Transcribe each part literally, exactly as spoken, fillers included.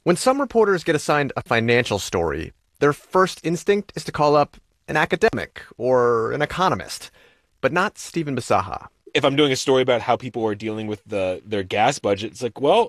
When some reporters get assigned a financial story, their first instinct is to call up an academic or an economist, but not Stephen Bisaha. If I'm doing a story about how people are dealing with the their gas budget, it's like, well,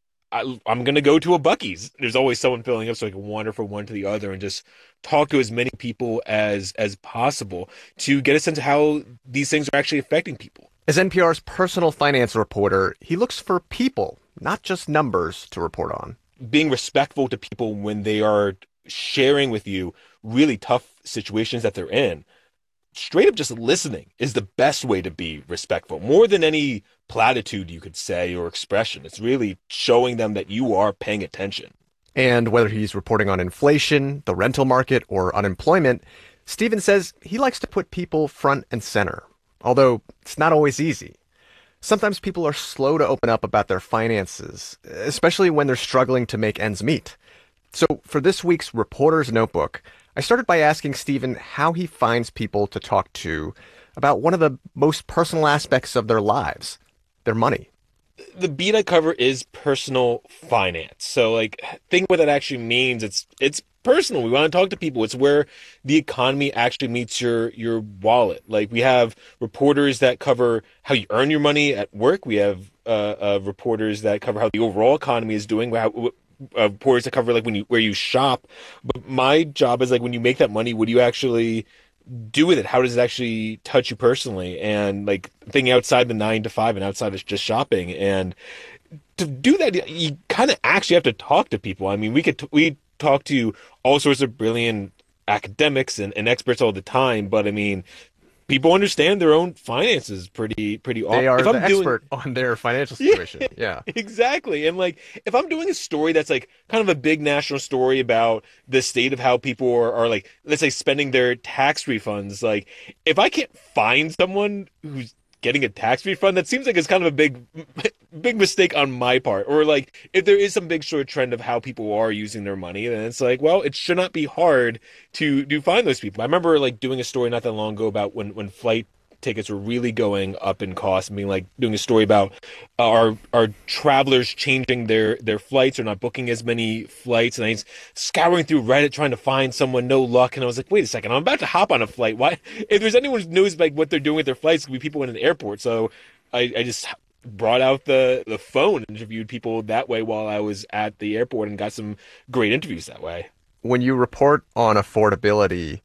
I, I'm going to go to a Buc-ee's. There's always someone filling up, so I can wander from one to the other and just talk to as many people as as possible to get a sense of how these things are actually affecting people. As N P R's personal finance reporter, he looks for people, not just numbers, to report on. Being respectful to people when they are sharing with you really tough situations that they're in. Straight up just listening is the best way to be respectful, more than any platitude you could say or expression. It's really showing them that you are paying attention. And whether he's reporting on inflation, the rental market, or unemployment, Stephen says he likes to put people front and center, although it's not always easy. Sometimes people are slow to open up about their finances, especially when they're struggling to make ends meet. So for this week's Reporter's Notebook, I started by asking Stephen how he finds people to talk to about one of the most personal aspects of their lives, their money. The beat I cover is personal finance. So, like, think what that actually means. It's it's personal. We want to talk to people. It's where the economy actually meets your your wallet. Like, we have reporters that cover how you earn your money at work. We have uh, uh, reporters that cover how the overall economy is doing. How, uh, reporters that cover like when you where you shop. But my job is like when you make that money, what do you actually do with it? How does it actually touch you personally? And like thinking outside the nine to five and outside of just shopping. And to do that, you kind of actually have to talk to people. I mean, we could we talk to all sorts of brilliant academics and, and experts all the time, but I mean, people understand their own finances pretty pretty often. They are if the I'm doing, expert on their financial situation. Yeah, yeah, exactly. And like, if I'm doing a story that's like kind of a big national story about the state of how people are, are like, let's say, spending their tax refunds, like, if I can't find someone who's getting a tax refund, that seems like it's kind of a big big mistake on my part. Or like, if there is some big sort of trend of how people are using their money, then it's like, well, it should not be hard to to find those people. I remember like doing a story not that long ago about when when flight tickets were really going up in cost, and being like doing a story about uh, our our travelers changing their their flights or not booking as many flights. And I was scouring through Reddit trying to find someone, no luck. And I was like, wait a second, I'm about to hop on a flight. Why? If there's anyone who knows like what they're doing with their flights, it could be people in an airport. So I, I just brought out the the phone and interviewed people that way while I was at the airport, and got some great interviews that way. When you report on affordability,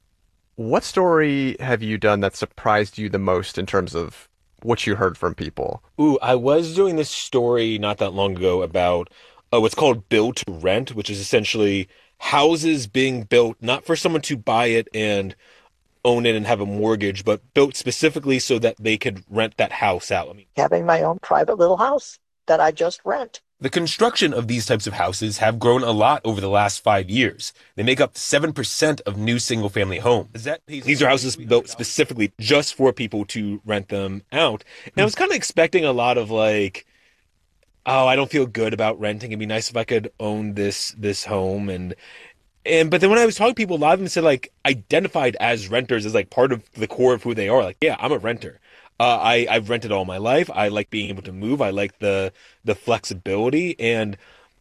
what story have you done that surprised you the most in terms of what you heard from people? Ooh, I was doing this story not that long ago about uh, what's called build to rent, which is essentially houses being built not for someone to buy it and own it and have a mortgage, but built specifically so that they could rent that house out. I mean, having my own private little house that I just rent. The construction of these types of houses have grown a lot over the last five years. They make up seven percent of new single-family homes. These are houses built specifically just for people to rent them out. And I was kind of expecting a lot of like, oh, I don't feel good about renting. It'd be nice if I could own this this home. And and but then when I was talking to people, a lot of them said like identified as renters as like part of the core of who they are. Like, yeah, I'm a renter. Uh, I, I've rented all my life. I like being able to move. I like the the flexibility. And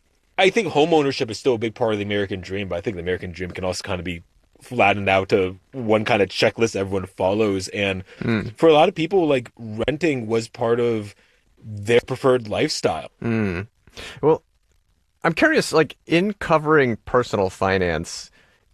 I think home ownership is still a big part of the American dream, but I think the American dream can also kind of be flattened out to one kind of checklist everyone follows. And mm. for a lot of people, like renting was part of their preferred lifestyle. Mm. Well, I'm curious, like in covering personal finance,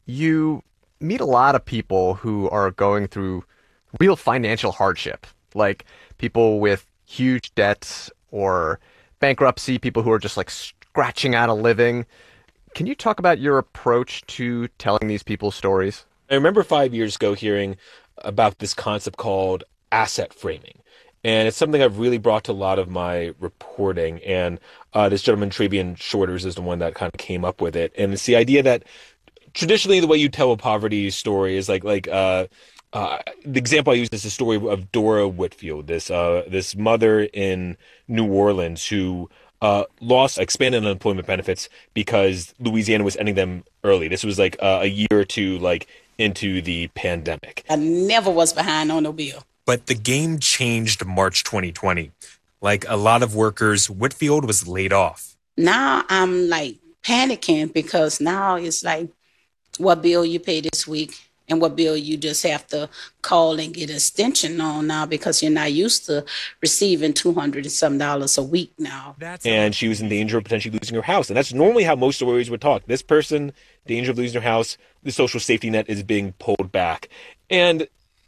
you meet a lot of people who are going through real financial hardship. Like people with huge debts or bankruptcy, people who are just like scratching out a living. Can you talk about your approach to telling these people's stories? I remember five years ago hearing about this concept called asset framing. And it's something I've really brought to a lot of my reporting. And uh, this gentleman, Travian Shorters, is the one that kind of came up with it. And it's the idea that traditionally the way you tell a poverty story is like, like, uh, Uh, the example I use is the story of Dora Whitfield, this uh, this mother in New Orleans who uh, lost expanded unemployment benefits because Louisiana was ending them early. This was like uh, a year or two like into the pandemic. I never was behind on no bill. But the game changed March twenty twenty. Like a lot of workers, Whitfield was laid off. Now I'm like panicking because now it's like what bill you pay this week and what bill you just have to call and get an extension on now because you're not used to receiving two hundred and some dollars a week now. That's And she was in danger of potentially losing her house. And that's normally how most stories would talk. This person, danger of losing her house, the social safety net is being pulled back. And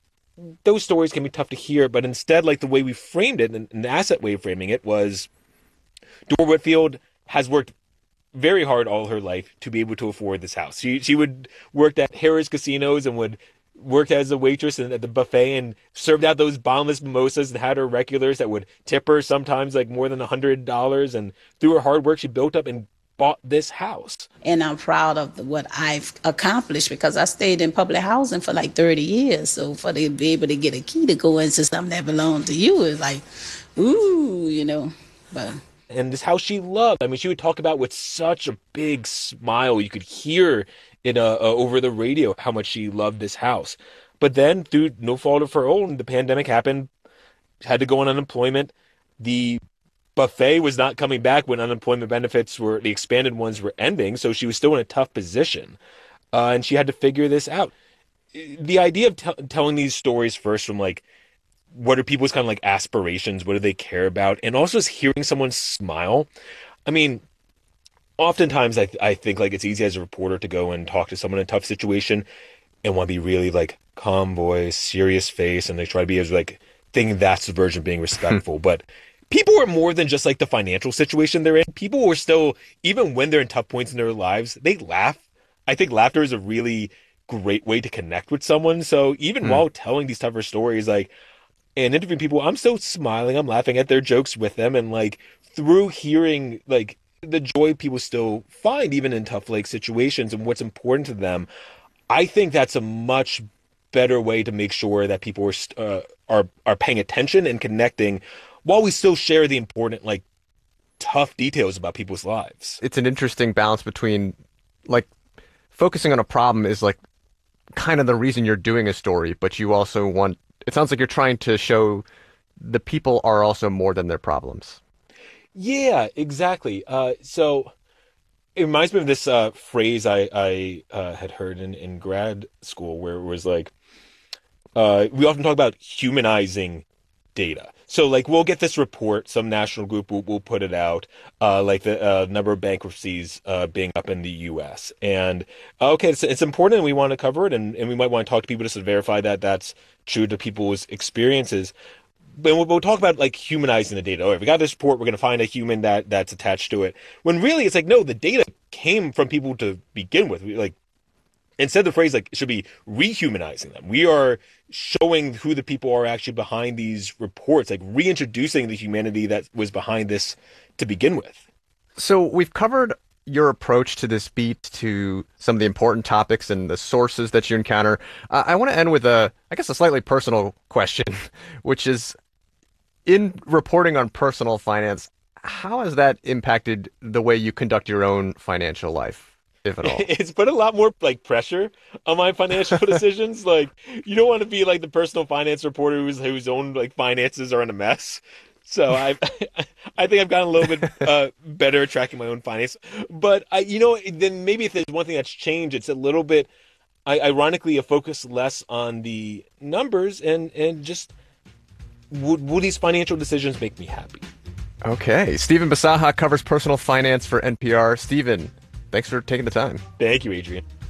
those stories can be tough to hear, but instead, like the way we framed it, and the asset way of framing it was Dora Whitfield has worked very hard all her life to be able to afford this house. She she would work at Harrah's casinos and would work as a waitress at the buffet and served out those boundless mimosas and had her regulars that would tip her sometimes like more than a hundred dollars. And through her hard work, she built up and bought this house. And I'm proud of the, what I've accomplished because I stayed in public housing for like thirty years. So for to be able to get a key to go into something that belonged to you is like, ooh, you know, but... And this house she loved. I mean, she would talk about with such a big smile. You could hear it uh, uh, over the radio how much she loved this house. But then, through no fault of her own, the pandemic happened, had to go on unemployment. The buffet was not coming back when unemployment benefits were, the expanded ones were ending. So she was still in a tough position. Uh, and she had to figure this out. The idea of t- telling these stories first from like, what are people's kind of like aspirations? What do they care about? And also just hearing someone smile. I mean, oftentimes I, th- I think like it's easy as a reporter to go and talk to someone in a tough situation and want to be really like calm voice, serious face. And they try to be as like thinking that's the version of being respectful. But people are more than just like the financial situation they're in. People are still, even when they're in tough points in their lives, they laugh. I think laughter is a really great way to connect with someone. So even mm. while telling these tougher stories, like, and interviewing people, I'm still smiling, I'm laughing at their jokes with them, and like through hearing like the joy people still find even in tough like situations and what's important to them, I think that's a much better way to make sure that people are uh, are are paying attention and connecting while we still share the important like tough details about people's lives. It's an interesting balance between like focusing on a problem is like kind of the reason you're doing a story, but you also want, it sounds like you're trying to show the people are also more than their problems. Yeah, exactly. Uh, so it reminds me of this uh, phrase I, I uh, had heard in, in grad school where it was like, uh, we often talk about humanizing data. So like we'll get this report, some national group will, will put it out, uh, like the uh, number of bankruptcies uh, being up in the U S. And uh, okay, it's, it's important and we want to cover it, and, and we might want to talk to people just to verify that that's true to people's experiences. But we'll, we'll talk about like humanizing the data. Oh, we got this report, we're going to find a human that that's attached to it. When really it's like, no, the data came from people to begin with. We, like instead the phrase like it should be rehumanizing them. We are showing who the people are actually behind these reports, like reintroducing the humanity that was behind this to begin with. So we've covered your approach to this beat, to some of the important topics and the sources that you encounter. Uh, I want to end with a, I guess, a slightly personal question, which is, in reporting on personal finance, how has that impacted the way you conduct your own financial life, if at all? It's put a lot more like pressure on my financial decisions. Like you don't want to be like the personal finance reporter who's whose own like finances are in a mess. So I, I think I've gotten a little bit uh, better at tracking my own finance. But I, you know, then maybe if there's one thing that's changed, it's a little bit, I, ironically, a focus less on the numbers and and just would will these financial decisions make me happy? Okay, Stephen Bisaha covers personal finance for N P R. Stephen, thanks for taking the time. Thank you, Adrian.